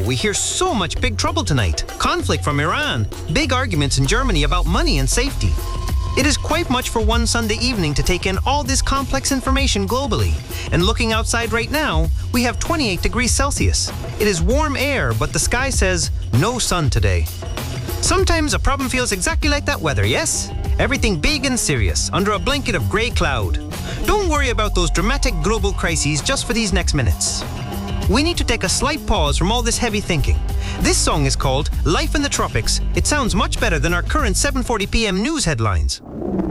we hear so much big trouble tonight. Conflict from Iran, big arguments in Germany about money and safety. It is quite much for one Sunday evening to take in all this complex information globally. And looking outside right now, we have 28 degrees Celsius. It is warm air, but the sky says no sun today. Sometimes a problem feels exactly like that weather, yes? Everything big and serious, under a blanket of grey cloud. Don't worry about those dramatic global crises just for these next minutes. We need to take a slight pause from all this heavy thinking. This song is called Life in the Tropics. It sounds much better than our current 7:40 p.m. news headlines.